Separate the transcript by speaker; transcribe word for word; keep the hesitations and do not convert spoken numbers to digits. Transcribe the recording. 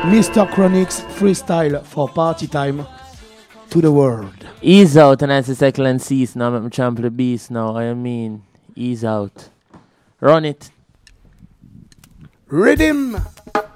Speaker 1: Mister Chronix freestyle for party time to the world.
Speaker 2: Ease out and I say cycle and cease now. Let me trample the beast now. I mean, ease out. Run it.
Speaker 1: Rhythm.